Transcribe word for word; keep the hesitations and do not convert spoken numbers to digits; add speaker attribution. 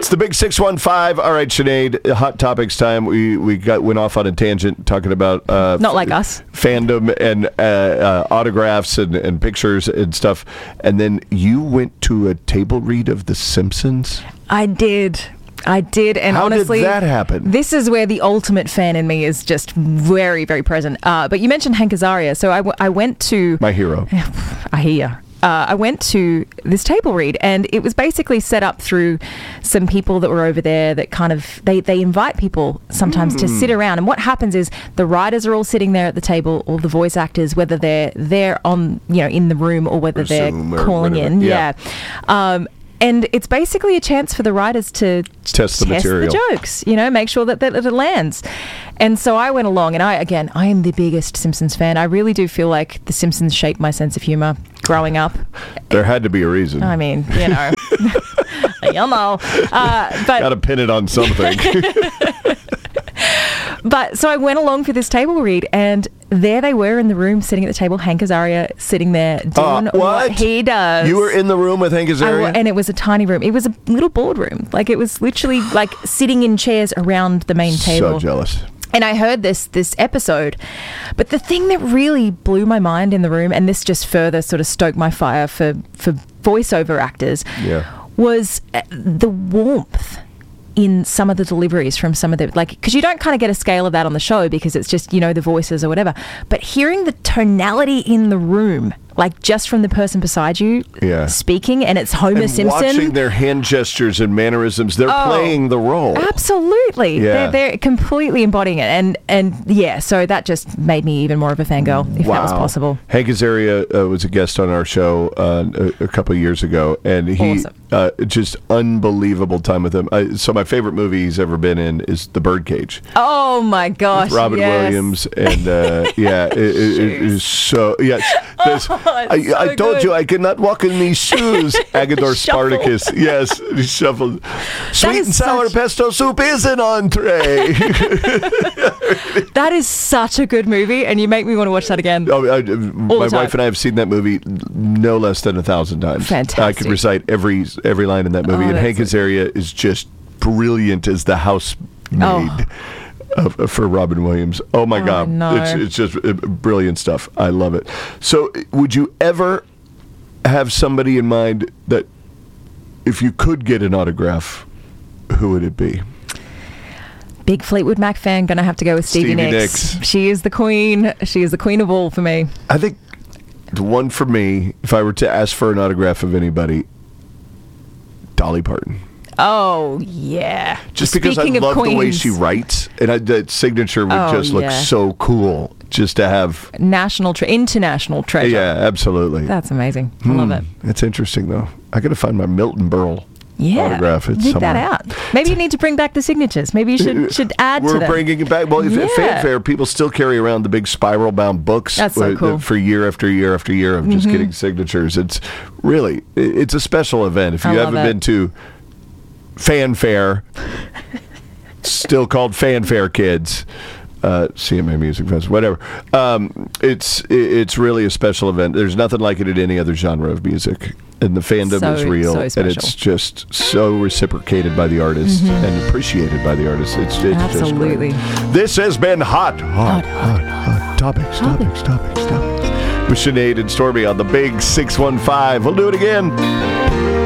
Speaker 1: It's the big six one five. All right, Sinead, hot topics time. We we got went off on a tangent talking about uh,
Speaker 2: not like us
Speaker 1: fandom and uh, uh, autographs and, and pictures and stuff. And then you went to a table read of The Simpsons.
Speaker 2: I did. I did, and
Speaker 1: How
Speaker 2: honestly,
Speaker 1: did that happen?
Speaker 2: This is where the ultimate fan in me is just very, very present. Uh, but you mentioned Hank Azaria, so I, w- I went to
Speaker 1: my hero.
Speaker 2: I hear. Uh, I went to this table read, and it was basically set up through some people that were over there that kind of they, they invite people sometimes mm. to sit around. And what happens is the writers are all sitting there at the table, all the voice actors, whether they're there on you know in the room or whether or they're Zoom calling in, yeah. yeah. Um, And it's basically a chance for the writers to
Speaker 1: test the
Speaker 2: test
Speaker 1: material,
Speaker 2: the jokes, you know, make sure that, that it lands. And so I went along, and I, again, I am the biggest Simpsons fan. I really do feel like The Simpsons shaped my sense of humor growing up.
Speaker 1: There had to be a reason.
Speaker 2: I mean, you know, you know. Uh, but
Speaker 1: got to pin it on something.
Speaker 2: But so I went along for this table read, and there they were in the room, sitting at the table. Hank Azaria sitting there doing
Speaker 1: uh, what?
Speaker 2: what he does.
Speaker 1: You were in the room with Hank Azaria?
Speaker 2: I, and it was a tiny room. It was a little boardroom. Like, it was literally like sitting in chairs around the main table.
Speaker 1: So jealous.
Speaker 2: And I heard this this episode. But the thing that really blew my mind in the room, and this just further sort of stoked my fire for, for voiceover actors,
Speaker 1: yeah.
Speaker 2: was the warmth in some of the deliveries from some of the, like, because you don't kind of get a scale of that on the show because it's just, you know, the voices or whatever. But hearing the tonality in the room, like just from the person beside you
Speaker 1: yeah.
Speaker 2: speaking, and it's Homer
Speaker 1: and
Speaker 2: Simpson.
Speaker 1: watching their hand gestures and mannerisms, they're
Speaker 2: oh,
Speaker 1: playing the role.
Speaker 2: Absolutely.
Speaker 1: Yeah.
Speaker 2: They're, they're completely embodying it. And, and yeah, so that just made me even more of a fangirl, if
Speaker 1: wow.
Speaker 2: that was possible.
Speaker 1: Hank Azaria uh, was a guest on our show uh, a, a couple of years ago, and he
Speaker 2: awesome.
Speaker 1: uh, just unbelievable time with him. I, so my favorite movie he's ever been in is The Birdcage.
Speaker 2: Oh my gosh,
Speaker 1: with Robin
Speaker 2: yes.
Speaker 1: Williams, and uh, yeah, it, it, it is so yes.
Speaker 2: Oh,
Speaker 1: I,
Speaker 2: so
Speaker 1: I told
Speaker 2: good.
Speaker 1: you I could not walk in these shoes. Agador Spartacus, yes, he shuffled. Sweet and sour
Speaker 2: such...
Speaker 1: pesto soup is an entree.
Speaker 2: That is such a good movie, and you make me want to watch that again.
Speaker 1: Oh, I, my wife and I have seen that movie no less than a thousand times.
Speaker 2: Fantastic.
Speaker 1: I could recite every every line in that movie,
Speaker 2: oh,
Speaker 1: and Hank Azaria is just brilliant as the housemaid.
Speaker 2: Oh.
Speaker 1: Of, for Robin Williams. Oh my
Speaker 2: oh,
Speaker 1: God.
Speaker 2: No.
Speaker 1: It's it's just uh, brilliant stuff. I love it. So would you ever have somebody in mind that if you could get an autograph, who would it be?
Speaker 2: Big Fleetwood Mac fan, gonna have to go with Stevie,
Speaker 1: Stevie
Speaker 2: Nicks.
Speaker 1: Nicks.
Speaker 2: She is the queen. She is the queen of all for me.
Speaker 1: I think the one for me, if I were to ask for an autograph of anybody, Dolly Parton.
Speaker 2: Oh, yeah.
Speaker 1: Just
Speaker 2: Speaking
Speaker 1: because I
Speaker 2: of
Speaker 1: love
Speaker 2: queens,
Speaker 1: the way she writes, and I, that signature would
Speaker 2: oh,
Speaker 1: just look
Speaker 2: yeah.
Speaker 1: so cool just to have.
Speaker 2: National, tre- international treasure.
Speaker 1: Yeah, absolutely.
Speaker 2: That's amazing. I
Speaker 1: hmm.
Speaker 2: love it.
Speaker 1: It's interesting, though. I got to find my Milton Berle
Speaker 2: yeah.
Speaker 1: autograph. It's
Speaker 2: dig
Speaker 1: somewhere.
Speaker 2: that out. Maybe you need to bring back the signatures. Maybe you should should add
Speaker 1: We're
Speaker 2: to them.
Speaker 1: We're bringing it back. Well,
Speaker 2: yeah.
Speaker 1: if Fanfare, people still carry around the big spiral-bound books.
Speaker 2: That's so
Speaker 1: uh,
Speaker 2: cool.
Speaker 1: For year after year after year of just
Speaker 2: mm-hmm.
Speaker 1: getting signatures. It's really, it's a special event. If you
Speaker 2: I
Speaker 1: haven't
Speaker 2: love it.
Speaker 1: been to Fanfare, still called Fanfare Kids, uh, C M A Music Fest, whatever. Um, it's it's really a special event. There's nothing like it in any other genre of music, and the fandom
Speaker 2: so,
Speaker 1: is real,
Speaker 2: so
Speaker 1: and it's just so reciprocated by the artists mm-hmm. and appreciated by the artists. It's, it's
Speaker 2: absolutely.
Speaker 1: Just great. This has been hot, hot, hot, hot, hot, hot. Topics, topics, topics, topics, topics. With Sinead and Stormy on the Big six one five. We'll do it again.